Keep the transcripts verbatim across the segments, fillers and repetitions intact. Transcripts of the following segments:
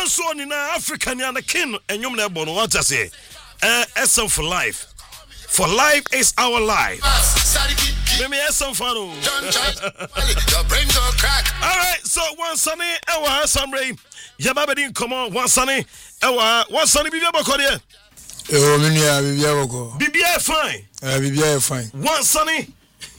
so ni na Africa ni ana kin enyum na ebo no what I say eh S M for life for life is our life me me S M fano your brain go crack. All right, so one sunny ewa samre yababedi come on one sunny ewa one sunny bibia boko de eh me nua bibia boko bibia fine eh bibia fine one sunny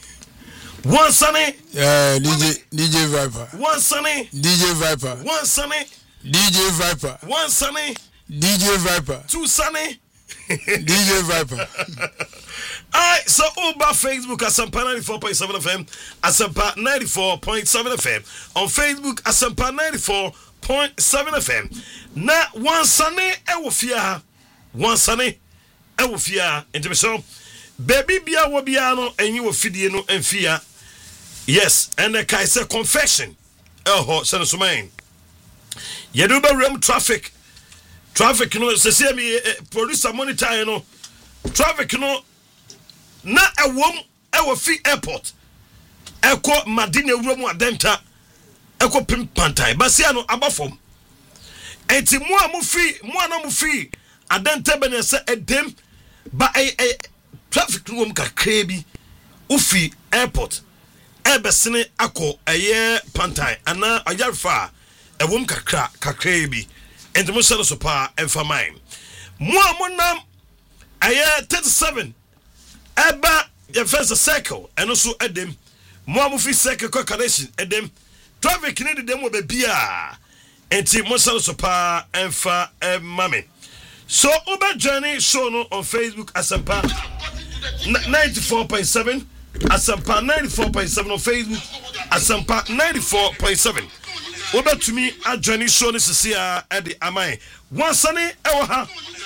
one sunny yeah D J D J Viper one sunny D J Viper one sunny D J Viper one sunny D J Viper two sunny D J Viper. Alright, so over Facebook Asampa ninety-four point seven F M, Asampa ninety-four point seven F M. On Facebook Asampa ninety-four point seven F M. Na one sunny ewo fia, one sunny ewo fia. Into so baby bia wo bia no enyi wo fidie no enfia. Yes, and the kai say confession. Eh so so man. Yedu be ram traffic. Traffic no se se me producer monitor no. Traffic no na ewom ewo fi airport eko Madina ewuram adenta eko pimpantai basia no abafom enti mu a mu fi mu ana mu fi adenta be ne se edem ba e traffic no mu kakra bi ufi airport ebesene akọ eye pantai ana ayarfa ewom kakra kakra bi enti mu se so pa emfa mine mu a mu nam aye thirty-seven eba your first circle and also edem mo amufi circle connection edem traffic ni de dem oba bia enti mo sell so pa emfa mame so uber journey show no on Facebook Asampa ninety-four point seven Asampa ninety-four point seven on Facebook Asampa ninety-four point seven uber to me a journey show no sia at the amai one sunny ewo ha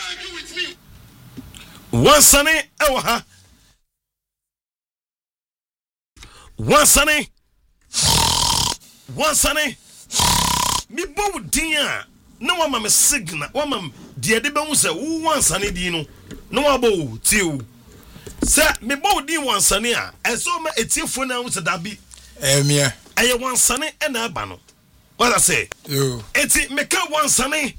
one sunny ewo ha one sunny one sunny me bo dia no one mama signal one mam dia de be hu se one sunny di no no one bo tiu se me bo di one sunny a eso ma etiefo na hu se da bi eh mia aye one sunny e na aba no what I say yo eti me ka one sunny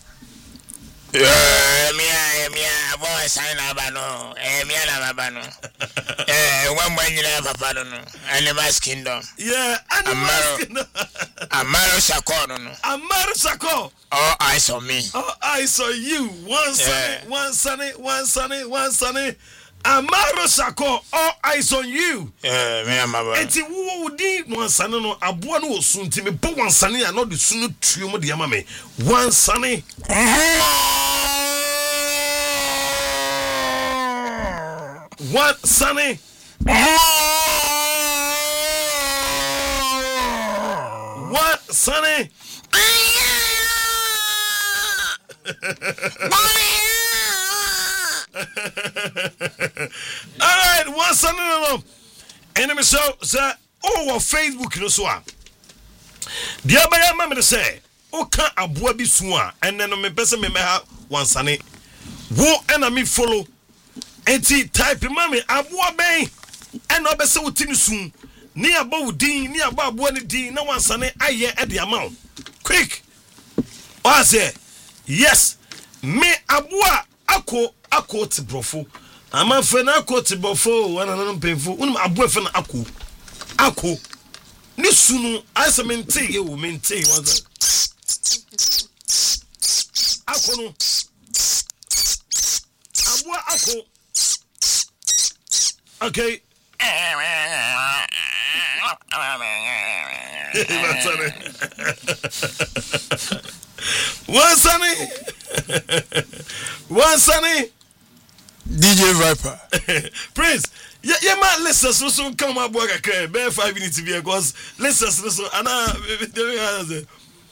Eh, mia, mia, boy, sign abano. Eh, mia na abano. Eh, one boy na papa no. Animals kingdom. Yeah, animals kingdom. Amaro Sako no. Amaro Sako. All eyes on me. All eyes on you. One sunny, yeah. one sunny, one sunny, one sunny. Amaro Sako. All eyes on you. Yeah, me am abano. Eti wo di one sunny no aboa no osunti me bo one sunny and not the sunu tuo mo de ama me. One sunny. One sunny. One sunny. All right, one sunny no. Enemy so say oh Facebook no so a. Dia ba ya ma me say o ka aboa bi so a enne no me pese me me ha one sunny. Wo ena me follow. Enti type mami aboa ben ena obese wotini sun ni aba wudin ni aba aboa ni din na wansane aye e de amount quick o say yes me aboa ako ako ti brofo ama fe na ako ti brofo wana na mpemfo unum aboa fe na ako ako ni sunu asamente ye wo mente wanza ako no aboa ako. Okay. One sunny. One sunny. D J Viper. Prince, yeah, yeah, man, listen, so so come up work a bare five minutes to be because listen, listen, and I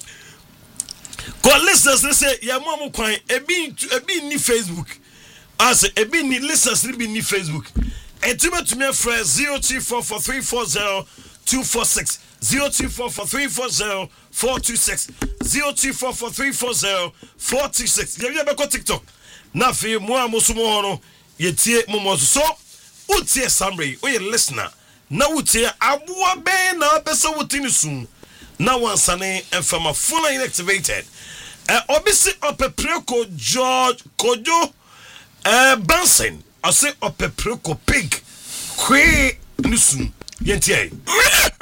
call listeners, they say, yeah, mom, quite a being a being ni Facebook. I say, a being ni listeners, be ni Facebook. And to me to me friend zero two four four three four zero two four six zero two four four three four zero four two six zero two four four three four zero four two six. You have a TikTok. Na fi mo amusumo hono ye tie mo so utie summary o ye listener na utie aboa ben na pesa wutini sun na wansane enfama fully inactivated eh obisi opepreko George Kojo eh Benson ɔse opepreko pig kwe nusu yentie